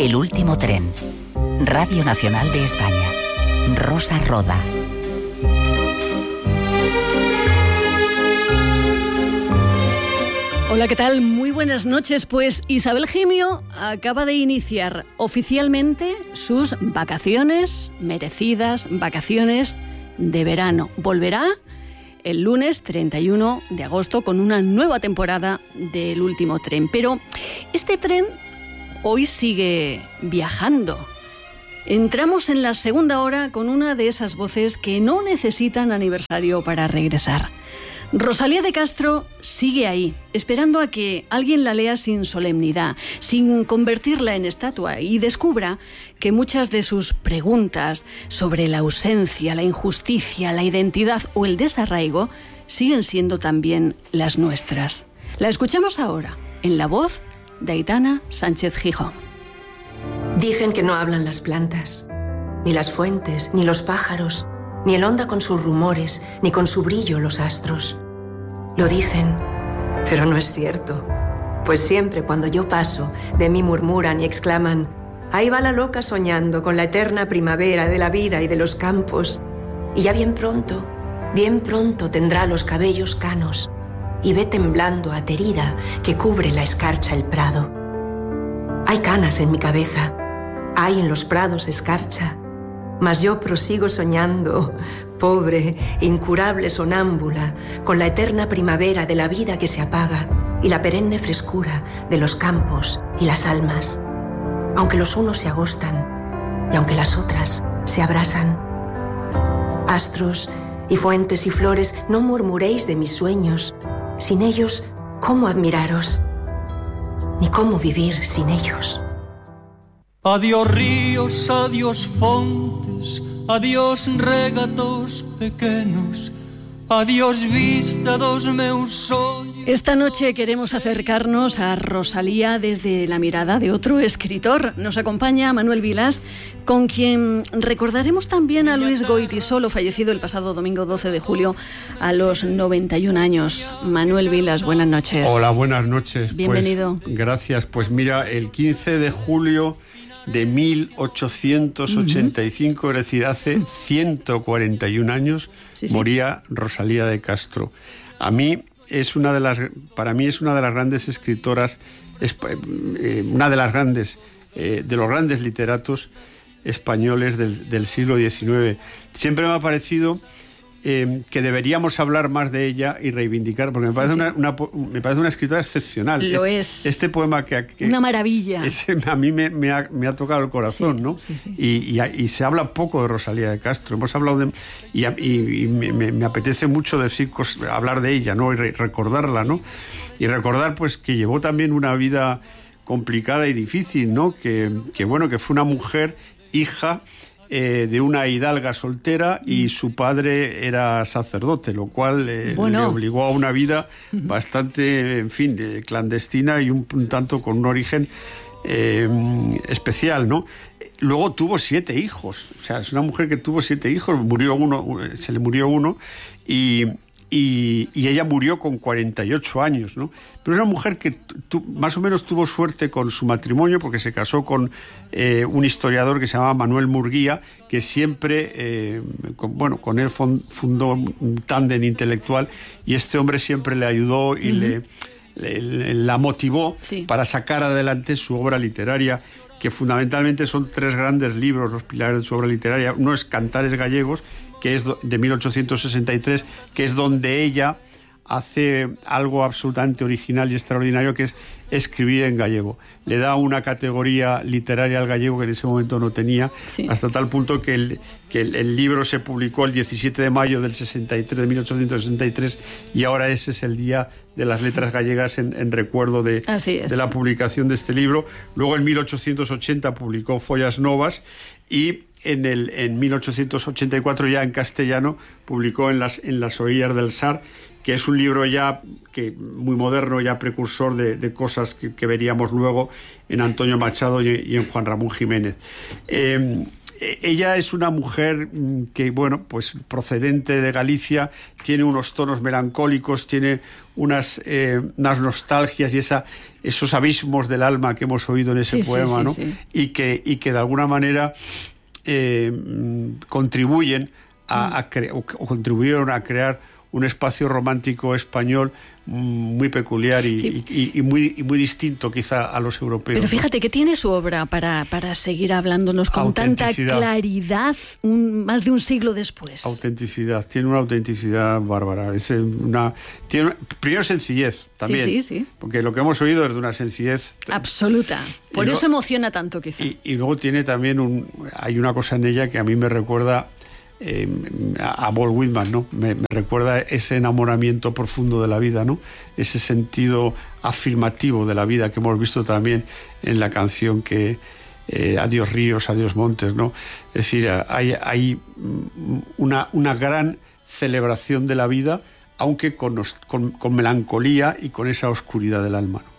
El último tren. Radio Nacional de España. Rosa Roda. Hola, ¿qué tal? Muy buenas noches. Pues Isabel Gemio acaba de iniciar oficialmente sus vacaciones, merecidas vacaciones de verano. Volverá el lunes 31 de agosto con una nueva temporada del último tren. Pero este tren hoy sigue viajando. Entramos en la segunda hora con una de esas voces que no necesitan aniversario para regresar. Rosalía de Castro sigue ahí, esperando a que alguien la lea sin solemnidad, sin convertirla en estatua, y descubra que muchas de sus preguntas sobre la ausencia, la injusticia, la identidad o el desarraigo siguen siendo también las nuestras. La escuchamos ahora, en la voz de Aitana Sánchez Gijón. Dicen que no hablan las plantas, ni las fuentes, ni los pájaros, ni el onda con sus rumores, ni con su brillo los astros. Lo dicen, pero no es cierto. Pues siempre cuando yo paso, de mí murmuran y exclaman: ahí va la loca soñando con la eterna primavera de la vida y de los campos. Y ya bien pronto tendrá los cabellos canos y ve temblando aterida que cubre la escarcha el prado. Hay canas en mi cabeza, hay en los prados escarcha, mas yo prosigo soñando, pobre, incurable sonámbula, con la eterna primavera de la vida que se apaga y la perenne frescura de los campos y las almas, aunque los unos se agostan y aunque las otras se abrasan. Astros y fuentes y flores, no murmuréis de mis sueños. Sin ellos, ¿cómo admiraros? Ni cómo vivir sin ellos. Adiós ríos, adiós fontes, adiós regatos pequenos, adiós vista dos meus sonhos. Esta noche queremos acercarnos a Rosalía desde la mirada de otro escritor. Nos acompaña Manuel Vilas, con quien recordaremos también a Luis Goytisolo, fallecido el pasado domingo 12 de julio a los 91 años. Manuel Vilas, buenas noches. Hola, buenas noches. Bienvenido. Pues, gracias. Pues mira, el 15 de julio de 1885, es decir, hace 141 años, moría Rosalía de Castro. Para mí es una de las grandes escritoras, una de las grandes, de los grandes literatos españoles del siglo XIX. Siempre me ha parecido que deberíamos hablar más de ella y reivindicar, porque me parece una escritora excepcional. Lo es. Este poema que una maravilla. A mí me ha tocado el corazón, ¿no? Sí. Y se habla poco de Rosalía de Castro. Hemos hablado de... Y me apetece mucho hablar de ella, ¿no? Y recordarla, ¿no? Y recordar, pues, que llevó también una vida complicada y difícil, ¿no? Que fue una mujer, hija de una hidalga soltera, y su padre era sacerdote, lo cual le obligó a una vida bastante, en fin, clandestina y un tanto con un origen especial, ¿no? Luego tuvo 7 hijos, o sea, es una mujer que tuvo 7 hijos, se le murió uno, y ella murió con 48 años, ¿no? Pero era una mujer que más o menos tuvo suerte con su matrimonio, porque se casó con un historiador que se llamaba Manuel Murguía, que siempre, con él fundó un tándem intelectual, y este hombre siempre le ayudó y la motivó para sacar adelante su obra literaria, que fundamentalmente son 3 grandes libros, los pilares de su obra literaria. Uno es Cantares gallegos, que es de 1863, que es donde ella hace algo absolutamente original y extraordinario, que es escribir en gallego. Le da una categoría literaria al gallego que en ese momento no tenía, hasta tal punto que el libro se publicó el 17 de mayo de 1863, y ahora ese es el Día de las Letras Gallegas en recuerdo de la publicación de este libro. Luego en 1880 publicó Follas Novas, y en 1884 ya en castellano publicó en las orillas del Sar, que es un libro ya muy moderno, ya precursor de cosas que veríamos luego en Antonio Machado y en Juan Ramón Jiménez. ella es una mujer que, bueno, pues procedente de Galicia, tiene unos tonos melancólicos, tiene unas nostalgias y esos abismos del alma que hemos oído en ese poema, ¿no? Sí. Y que de alguna manera contribuyeron a crear un espacio romántico español muy peculiar y muy distinto quizá a los europeos. Pero fíjate, ¿qué tiene su obra para seguir hablando con tanta claridad más de un siglo después? Autenticidad, tiene una autenticidad bárbara. Primero sencillez también, sí. Porque lo que hemos oído es de una sencillez absoluta. Por eso emociona tanto quizá. Y luego tiene también hay una cosa en ella que a mí me recuerda a Walt Whitman, ¿no? Me recuerda ese enamoramiento profundo de la vida, ¿no? Ese sentido afirmativo de la vida que hemos visto también en la canción que Adiós ríos, adiós montes, ¿no? Es decir, hay una gran celebración de la vida, aunque con melancolía y con esa oscuridad del alma, ¿no?